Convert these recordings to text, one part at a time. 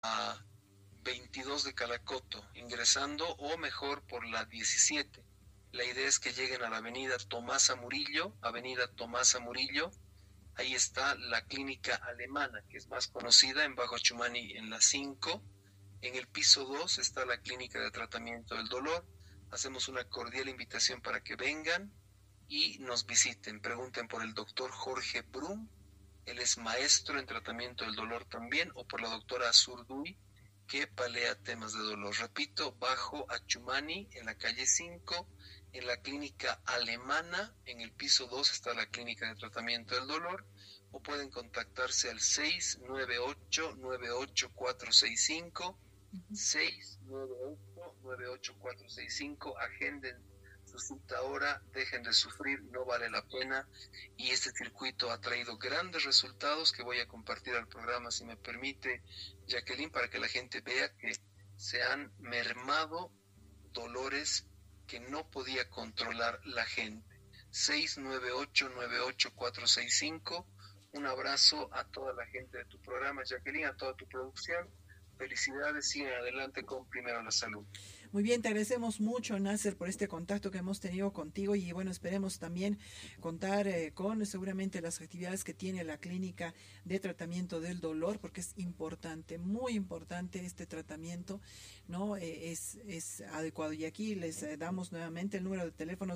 22 de Calacoto, ingresando o mejor por la 17. La idea es que lleguen a la avenida Tomasa Murillo, ahí está la clínica alemana, que es más conocida en Bajo Chumani en la 5. En el piso 2 está la clínica de tratamiento del dolor. Hacemos una cordial invitación para que vengan y nos visiten. Pregunten por el doctor Jorge Brum, él es maestro en tratamiento del dolor también, o por la doctora Azurduy, que palea temas de dolor. Repito, Bajo Achumani, en la calle 5, en la clínica alemana, en el piso 2 está la clínica de tratamiento del dolor, o pueden contactarse al 698-98465, 698-98465, agenden su cita ahora, dejen de sufrir, no vale la pena, y este circuito ha traído grandes resultados que voy a compartir al programa, si me permite, Jacqueline, para que la gente vea que se han mermado dolores que no podía controlar la gente. 698-98465. Un abrazo a toda la gente de tu programa, Jacqueline, a toda tu producción. Felicidades, sigan adelante con Primero la Salud. Muy bien, te agradecemos mucho, Nasser, por este contacto que hemos tenido contigo y bueno, esperemos también contar con seguramente las actividades que tiene la clínica de tratamiento del dolor, porque es importante, muy importante este tratamiento, ¿no? Es adecuado. Y aquí les damos nuevamente el número de teléfono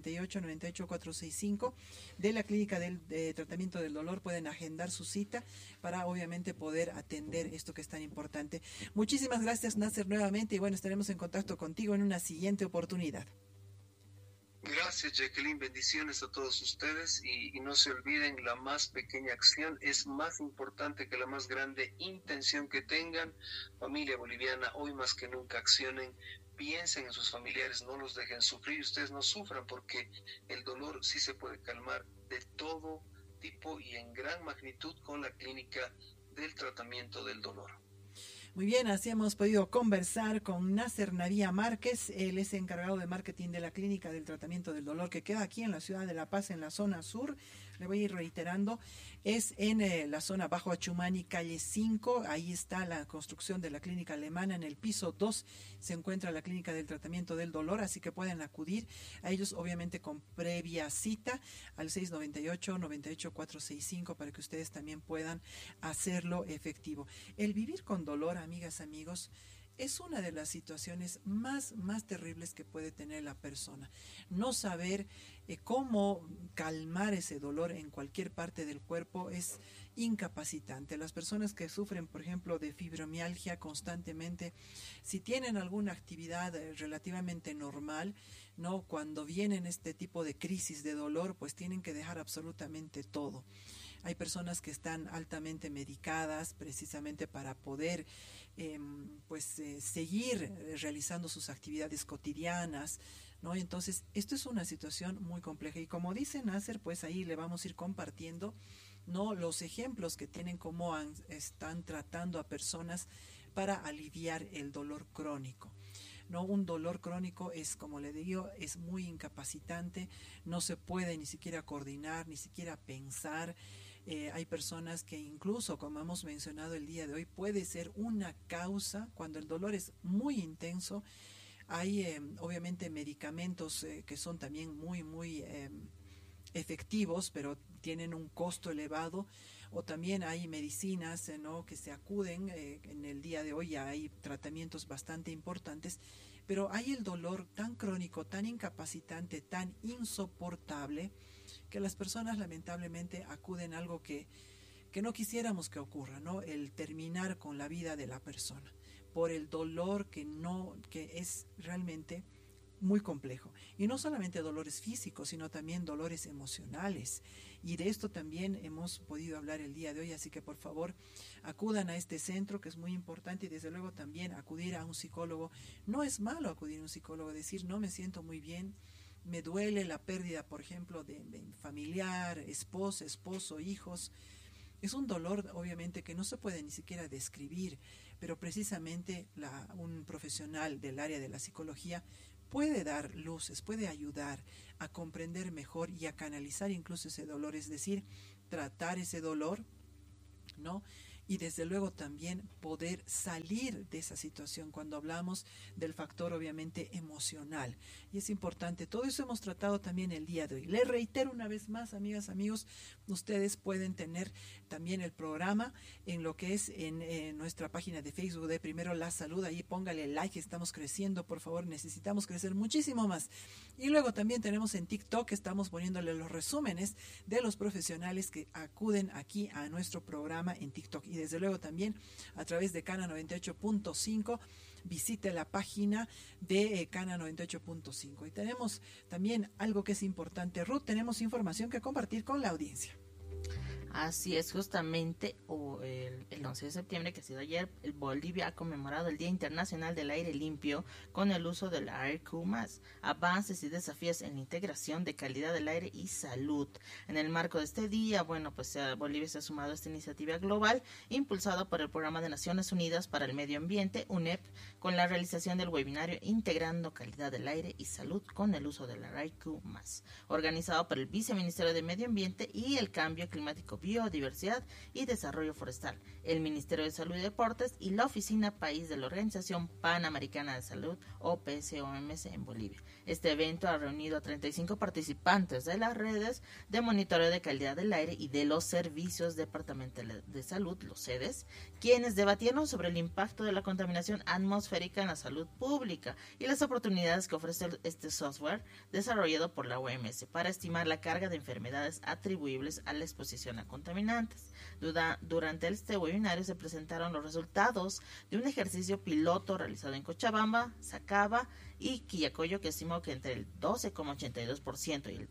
698-98465 de la clínica del tratamiento del dolor. Pueden agendar su cita para obviamente poder atender esto que es tan importante. Muchísimas gracias, Nasser, nuevamente, y bueno, estaremos en contacto contigo en una siguiente oportunidad. Gracias, Jacqueline, bendiciones a todos ustedes y no se olviden, la más pequeña acción es más importante que la más grande intención que tengan. Familia boliviana, hoy más que nunca accionen, piensen en sus familiares, no los dejen sufrir, ustedes no sufran, porque el dolor sí se puede calmar de todo tipo y en gran magnitud con la clínica del tratamiento del dolor. Muy bien, así hemos podido conversar con Nasser Navía Márquez. Él es encargado de marketing de la clínica del tratamiento del dolor que queda aquí en la ciudad de La Paz, en la zona sur. Le voy a ir reiterando, es en la zona Bajo Achumani, calle 5. Ahí está la construcción de la clínica alemana. En el piso 2 se encuentra la clínica del tratamiento del dolor, así que pueden acudir a ellos, obviamente con previa cita, al 698-98465 para que ustedes también puedan hacerlo efectivo. El vivir con dolor, amigas, amigos, es una de las situaciones más terribles que puede tener la persona. No saber cómo calmar ese dolor en cualquier parte del cuerpo es incapacitante. Las personas que sufren, por ejemplo, de fibromialgia constantemente, si tienen alguna actividad relativamente normal, no, cuando vienen este tipo de crisis de dolor, pues tienen que dejar absolutamente todo. Hay personas que están altamente medicadas precisamente para poder seguir realizando sus actividades cotidianas, ¿no? Entonces, esto es una situación muy compleja y como dice Nasser, pues ahí le vamos a ir compartiendo, ¿no?, los ejemplos que tienen, cómo están tratando a personas para aliviar el dolor crónico. No, un dolor crónico es, como le digo, es muy incapacitante, no se puede ni siquiera coordinar, ni siquiera pensar. Hay personas que incluso, como hemos mencionado el día de hoy, puede ser una causa cuando el dolor es muy intenso. Hay obviamente medicamentos que son también muy efectivos, pero tienen un costo elevado, o también hay medicinas ¿no?, que se acuden en el día de hoy, ya hay tratamientos bastante importantes, pero hay el dolor tan crónico, tan incapacitante, tan insoportable, que las personas lamentablemente acuden a algo que no quisiéramos que ocurra, ¿no? El terminar con la vida de la persona por el dolor que es realmente muy complejo. Y no solamente dolores físicos, sino también dolores emocionales. Y de esto también hemos podido hablar el día de hoy, así que por favor acudan a este centro que es muy importante, y desde luego también acudir a un psicólogo. No es malo acudir a un psicólogo, decir no me siento muy bien, me duele la pérdida, por ejemplo, de familiar, esposa, esposo, hijos. Es un dolor, obviamente, que no se puede ni siquiera describir, pero precisamente un profesional del área de la psicología puede dar luces, puede ayudar a comprender mejor y a canalizar incluso ese dolor, es decir, tratar ese dolor, ¿no?, y desde luego también poder salir de esa situación cuando hablamos del factor obviamente emocional. Y es importante, todo eso hemos tratado también el día de hoy. Les reitero una vez más, amigas, amigos, ustedes pueden tener también el programa en lo que es en nuestra página de Facebook de Primero la Salud. Ahí póngale like, estamos creciendo, por favor, necesitamos crecer muchísimo más. Y luego también tenemos en TikTok, estamos poniéndole los resúmenes de los profesionales que acuden aquí a nuestro programa en TikTok. Y desde luego también a través de Cana 98.5, visite la página de Cana 98.5. Y tenemos también algo que es importante, Ruth, tenemos información que compartir con la audiencia. Así es, justamente el 11 de septiembre, que ha sido ayer, Bolivia ha conmemorado el Día Internacional del Aire Limpio con el uso del AirQ+, avances y desafíos en la integración de calidad del aire y salud. En el marco de este día, Bolivia se ha sumado a esta iniciativa global impulsada por el Programa de Naciones Unidas para el Medio Ambiente, UNEP, con la realización del webinario Integrando Calidad del Aire y Salud con el uso del AirQ+, organizado por el Viceministerio de Medio Ambiente y el Cambio Climático, Biodiversidad y Desarrollo Forestal, el Ministerio de Salud y Deportes y la Oficina País de la Organización Panamericana de Salud, OPS-OMS, en Bolivia. Este evento ha reunido a 35 participantes de las redes de monitoreo de calidad del aire y de los servicios departamentales de salud, los SEDES, quienes debatieron sobre el impacto de la contaminación atmosférica en la salud pública y las oportunidades que ofrece este software desarrollado por la OMS para estimar la carga de enfermedades atribuibles a la exposición a contaminantes. Durante este webinario se presentaron los resultados de un ejercicio piloto realizado en Cochabamba, Sacaba y Quillacollo, que estimó que entre el 12,82% y el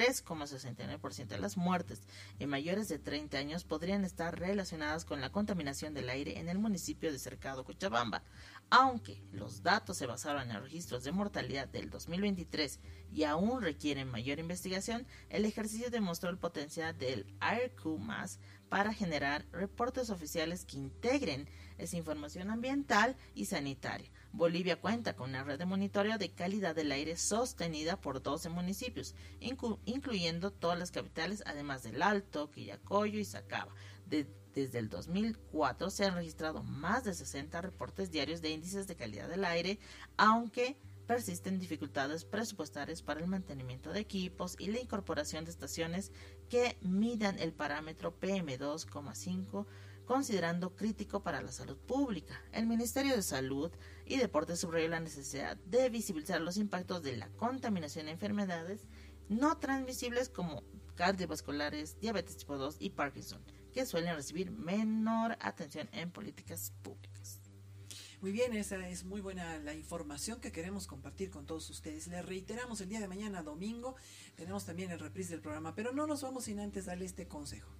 23,69% de las muertes en mayores de 30 años podrían estar relacionadas con la contaminación del aire en el municipio de Cercado, Cochabamba. Aunque los datos se basaron en registros de mortalidad del 2023 y aún requieren mayor investigación, el ejercicio demostró el potencial del AirQ+ para generar reportes oficiales que integren esa información ambiental y sanitaria. Bolivia cuenta con una red de monitoreo de calidad del aire sostenida por 12 municipios, incluyendo todas las capitales, además del Alto, Quillacollo y Sacaba. Desde el 2004 se han registrado más de 60 reportes diarios de índices de calidad del aire, aunque persisten dificultades presupuestarias para el mantenimiento de equipos y la incorporación de estaciones que midan el parámetro PM2,5, considerando crítico para la salud pública. El Ministerio de Salud y Deportes subrayó la necesidad de visibilizar los impactos de la contaminación a enfermedades no transmisibles como cardiovasculares, diabetes tipo 2 y Parkinson, que suelen recibir menor atención en políticas públicas. Muy bien, esa es muy buena la información que queremos compartir con todos ustedes. Les reiteramos, el día de mañana, domingo, tenemos también el reprise del programa, pero no nos vamos sin antes darle este consejo.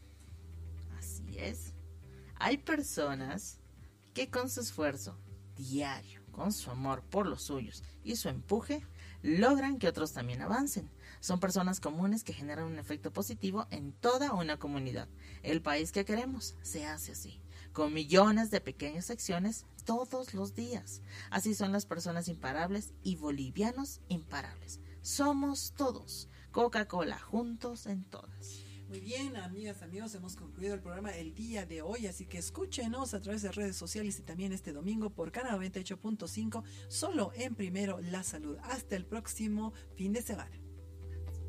Así es. Hay personas que con su esfuerzo diario, con su amor por los suyos y su empuje, logran que otros también avancen. Son personas comunes que generan un efecto positivo en toda una comunidad. El país que queremos se hace así, con millones de pequeñas acciones todos los días. Así son las personas imparables y bolivianos imparables. Somos todos. Coca-Cola, juntos en todas. Muy bien, amigas, amigos, hemos concluido el programa el día de hoy, así que escúchenos a través de redes sociales y también este domingo por Cana 98.5, solo en Primero la Salud. Hasta el próximo fin de semana.